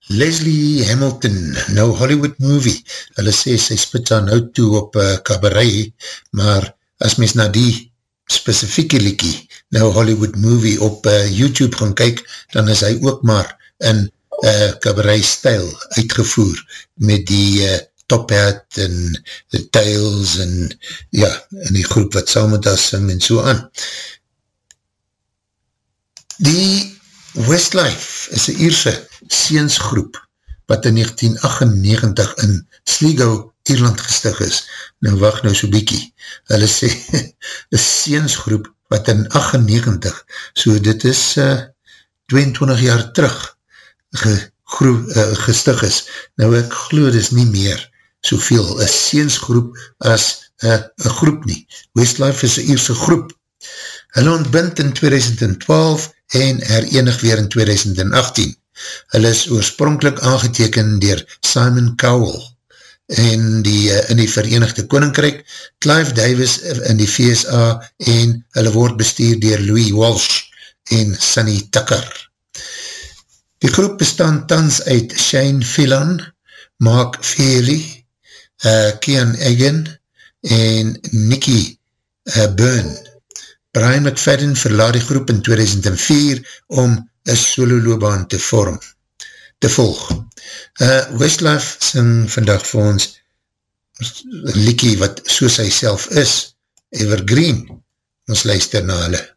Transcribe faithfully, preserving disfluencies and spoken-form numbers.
Leslie Hamilton, nou Hollywood Movie, hulle sê sy spit daar nou toe op uh, cabaret, maar as mens na die specifieke liekie, nou Hollywood Movie op uh, YouTube gaan kyk, dan is hy ook maar in uh, cabaret stijl uitgevoer, met die uh, top hat en the tails en ja, en die groep wat saam met daar sing en so aan. Die Westlife is een Ierse seensgroep wat in negentien agt-en-negentig in Sligo, Ierland gestig is. Nou wacht nou so bykie. Hulle sê, een seensgroep wat in agt-en-negentig, so dit is uh, tweeëntwintig jaar terug gegroe, uh, gestig is. Nou ek glo dis nie meer soveel een seensgroep as uh, een groep nie. Westlife is een Ierse groep. Hulle ontbind in tweeduisend twaalf en herenig weer in tweeduisend achttien. Hulle is oorspronkelijk aangeteken dier Simon Cowell en die, uh, in die Verenigde Koninkryk, Clive Davis in die V S A en hulle word bestuur dier Louis Walsh en Sonny Tucker. Die groep bestaan tans uit Shane Phelan, Mark Fairley, uh, Kian Egan en Nicky uh, Byrne. Brian McFadden verlaat die groep in tweeduisend vier om een sololoobaan te vorm, te volg. Uh, Westlife sing vandag vir ons een liekie wat soos hy self is, Evergreen. Ons luister na hulle.